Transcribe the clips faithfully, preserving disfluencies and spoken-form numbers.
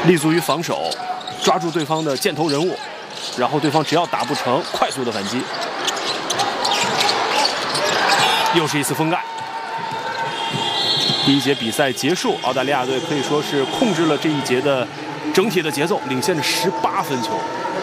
立足于防守，抓住对方的箭头人物，然后对方只要打不成，快速的反击。又是一次封盖。第一节比赛结束，澳大利亚队可以说是控制了这一节的整体的节奏，领先着十八分球。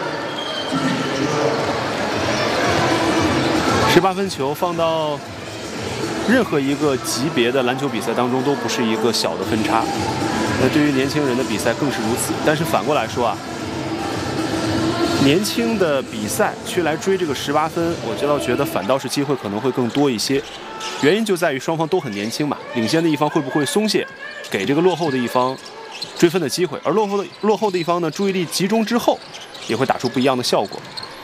十八分球放到任何一个级别的篮球比赛当中都不是一个小的分差。那对于年轻人的比赛更是如此。但是反过来说啊，年轻的比赛去来追这个十八分，我就倒觉得反倒是机会可能会更多一些。原因就在于双方都很年轻嘛，领先的一方会不会松懈，给这个落后的一方追分的机会，而落后的落后的一方呢，注意力集中之后，也会打出不一样的效果。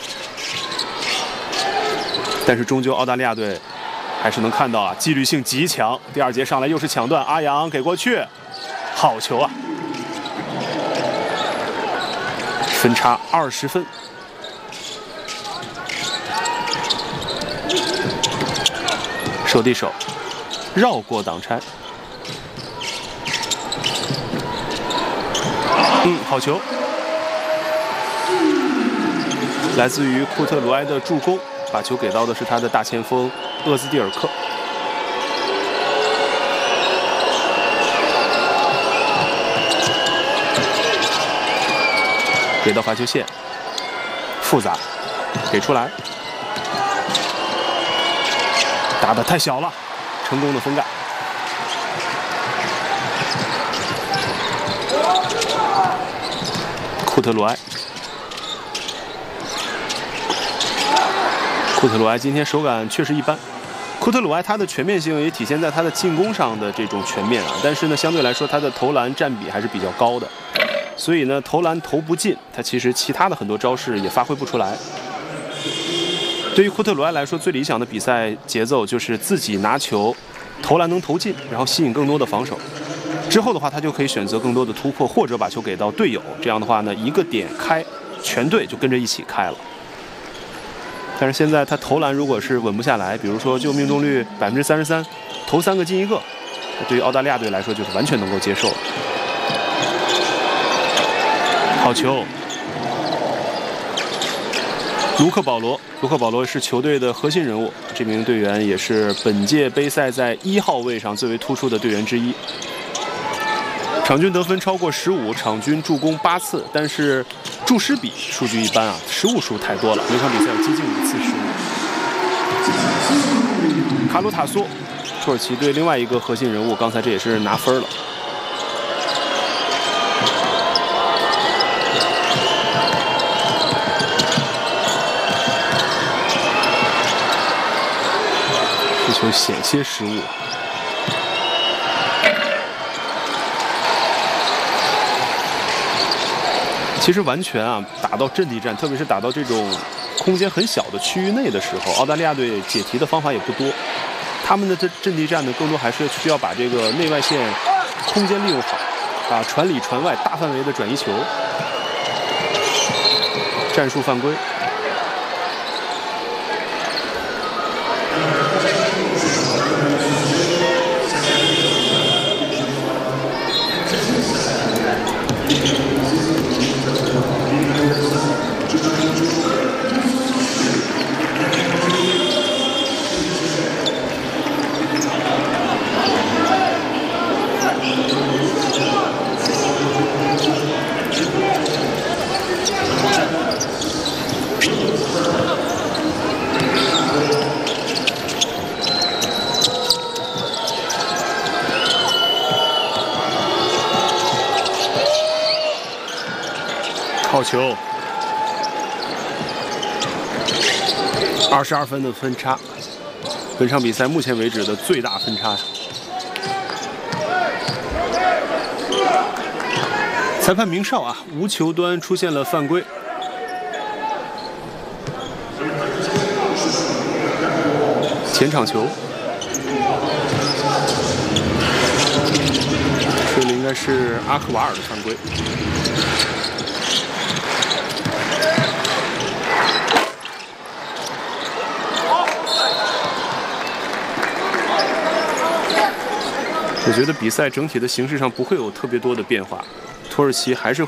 但是终究澳大利亚队还是能看到啊，纪律性极强。第二节上来又是抢断，阿扬给过去，好球啊！分差二十分。手递手，绕过挡拆。嗯，好球，来自于库特鲁埃的助攻，把球给到的是他的大前锋厄兹蒂尔克。给到罚球线，复杂，给出来，打得太小了，成功的封盖。库特鲁埃，库特鲁埃今天手感确实一般。库特鲁埃他的全面性也体现在他的进攻上的这种全面啊，但是呢，相对来说他的投篮占比还是比较高的。所以呢，投篮投不进，他其实其他的很多招式也发挥不出来。对于库特鲁埃来说，最理想的比赛节奏就是自己拿球，投篮能投进，然后吸引更多的防守。之后的话，他就可以选择更多的突破，或者把球给到队友。这样的话呢，一个点开，全队就跟着一起开了。但是现在他投篮如果是稳不下来，比如说就命中率百分之三十三，投三个进一个，对于澳大利亚队来说就是完全能够接受了。好球！卢克·保罗，卢克·保罗是球队的核心人物，这名队员也是本届杯赛在一号位上最为突出的队员之一。场均得分超过十五，场均助攻八次，但是助失比数据一般啊，失误数太多了，每场比赛有接近五次失误。卡鲁塔索，土耳其队另外一个核心人物，刚才这也是拿分了。这球险些失误。其实完全啊，打到阵地战，特别是打到这种空间很小的区域内的时候，澳大利亚队解题的方法也不多。他们的这阵地战呢，更多还是需要把这个内外线空间利用好，啊，传里传外，大范围的转移球，战术犯规。好球！二十二分的分差，本场比赛目前为止的最大分差。裁判明哨啊，无球端出现了犯规。前场球，这里应该是阿克瓦尔的犯规。我觉得比赛整体的形式上不会有特别多的变化，土耳其还是